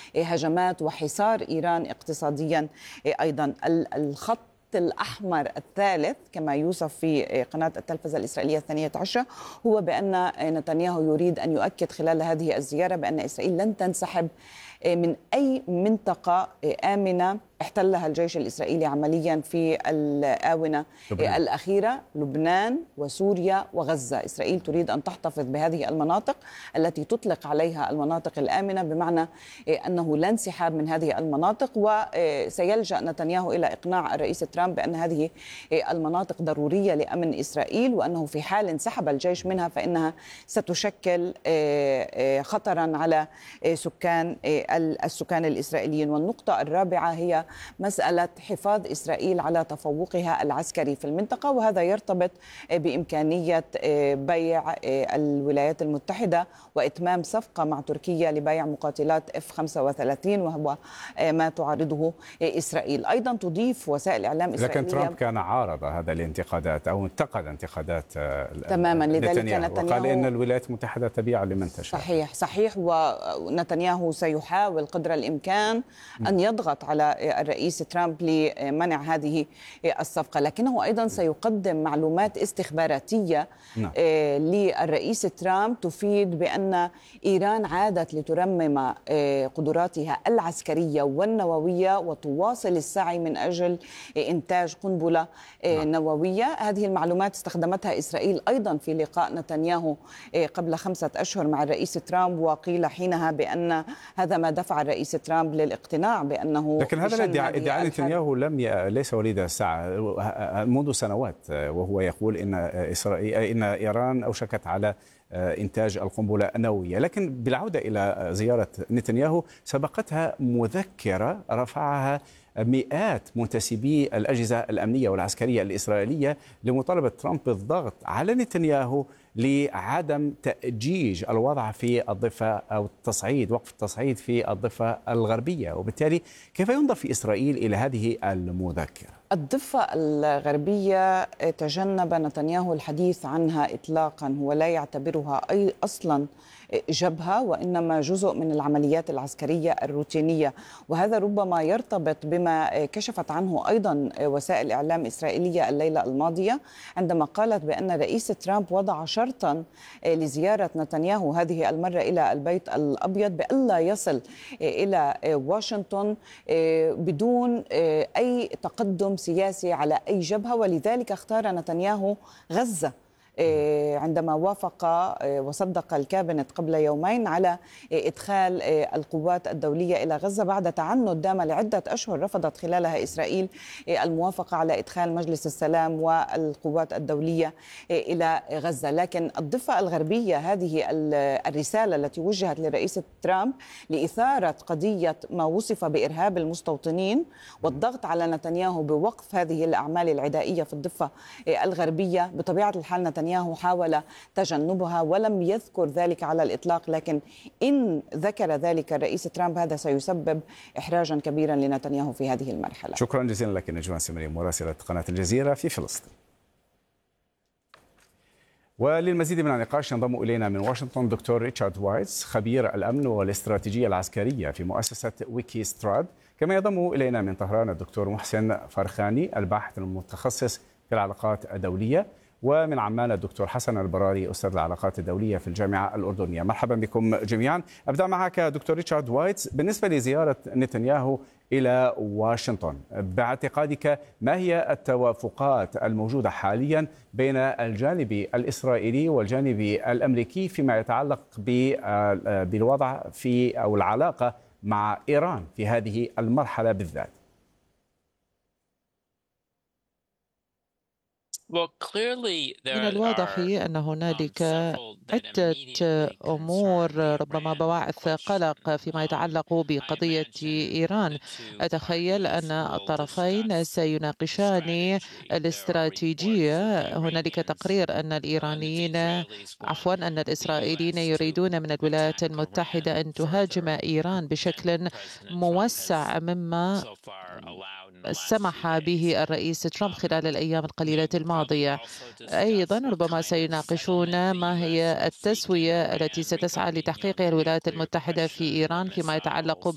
هجمات وحصار إيران اقتصاديا. أيضا الخط الأحمر الثالث كما يوصف في قناة التلفزة الإسرائيلية 12 هو بأن نتنياهو يريد أن يؤكد خلال هذه الزيارة بأن إسرائيل لن تنسحب من أي منطقة آمنة احتلها الجيش الإسرائيلي عمليا في الآونة الأخيرة، لبنان وسوريا وغزة. إسرائيل تريد أن تحتفظ بهذه المناطق التي تطلق عليها المناطق الآمنة، بمعنى أنه لا انسحاب من هذه المناطق. وسيلجأ نتنياهو إلى إقناع الرئيس ترامب بأن هذه المناطق ضرورية لأمن إسرائيل، وأنه في حال انسحب الجيش منها فإنها ستشكل خطرا على السكان الإسرائيليين. والنقطة الرابعة هي مسألة حفاظ إسرائيل على تفوقها العسكري في المنطقة، وهذا يرتبط بإمكانية بيع الولايات المتحدة وإتمام صفقة مع تركيا لبيع مقاتلات F-35، وهو ما تعارضه إسرائيل. أيضا تضيف وسائل إعلام إسرائيلية، لكن ترامب كان عارض هذا الانتقادات أو انتقد انتقادات تماما، لذلك نتنياهو وقال إن الولايات المتحدة تبيع لمن تشاء. صحيح. ونتنياهو سيحاول قدر الإمكان أن يضغط على الرئيس ترامب لمنع هذه الصفقة، لكنه أيضا سيقدم معلومات استخباراتية للرئيس ترامب تفيد بأن إيران عادت لترمم قدراتها العسكرية والنووية وتواصل السعي من أجل إنتاج قنبلة نووية. هذه المعلومات استخدمتها إسرائيل أيضا في لقاء نتنياهو قبل 5 أشهر مع الرئيس ترامب، وقيل حينها بأن هذا ما دفع الرئيس ترامب للاقتناع بأنه، لكن هذا ادعاء نتنياهو ليس وليد الساعة منذ سنوات، وهو يقول إن إيران أوشكت على إنتاج القنبلة النووية. لكن بالعودة إلى زيارة نتنياهو، سبقتها مذكرة رفعها مئات منتسبي الأجهزة الأمنية والعسكرية الإسرائيلية لمطالبة ترامب بالضغط على نتنياهو لعدم تأجيج الوضع في الضفة أو وقف التصعيد في الضفة الغربية. وبالتالي كيف ينظر في إسرائيل إلى هذه المذكرة؟ الضفة الغربية تجنب نتنياهو الحديث عنها إطلاقا، هو لا يعتبرها أصلا جبهة، وإنما جزء من العمليات العسكرية الروتينية. وهذا ربما يرتبط بما كشفت عنه أيضا وسائل إعلام إسرائيلية الليلة الماضية، عندما قالت بأن رئيس ترامب وضع شرطا لزيارة نتنياهو هذه المرة إلى البيت الأبيض بألا يصل إلى واشنطن بدون أي تقدم سياسي على أي جبهة. ولذلك اختار نتنياهو غزة عندما وافق وصدق الكابينت قبل يومين على إدخال القوات الدولية إلى غزة بعد تعنت دام لعدة أشهر رفضت خلالها إسرائيل الموافقة على إدخال مجلس السلام والقوات الدولية إلى غزة. لكن الضفة الغربية، هذه الرسالة التي وجهت لرئيس ترامب لإثارة قضية ما وصف بإرهاب المستوطنين والضغط على نتنياهو بوقف هذه الأعمال العدائية في الضفة الغربية، بطبيعة الحال نتنياهو حاول تجنبها ولم يذكر ذلك على الإطلاق، لكن إن ذكر ذلك الرئيس ترامب هذا سيسبب إحراجا كبيرا لنتنياهو في هذه المرحلة. شكرا جزيلا لك نجوان سمري مراسلة قناة الجزيرة في فلسطين. وللمزيد من النقاش ينضم إلينا من واشنطن دكتور ريتشارد وايتس، خبير الأمن والاستراتيجية العسكرية في مؤسسة ويكي ستراد. كما ينضم إلينا من طهران الدكتور محسن فرخاني، الباحث المتخصص في العلاقات الدولية. ومن عمان الدكتور حسن البراري، أستاذ العلاقات الدولية في الجامعة الأردنية. مرحبا بكم جميعا. أبدأ معك دكتور ريتشارد وايتس، بالنسبة لزيارة نتنياهو إلى واشنطن، باعتقادك ما هي التوافقات الموجودة حاليا بين الجانب الإسرائيلي والجانب الأمريكي فيما يتعلق بالوضع في أو العلاقة مع إيران في هذه المرحلة بالذات؟ من الواضح أن هنالك عدة أمور ربما بواعث قلق فيما يتعلق بقضية إيران. أتخيل أن الطرفين سيناقشان الاستراتيجية. هنالك تقرير أن أن الإسرائيليين يريدون من الولايات المتحدة أن تهاجم إيران بشكل موسع مما سمح به الرئيس ترامب خلال الأيام القليلة الماضية. أيضا ربما سيناقشون ما هي التسوية التي ستسعى لتحقيقها الولايات المتحدة في إيران فيما يتعلق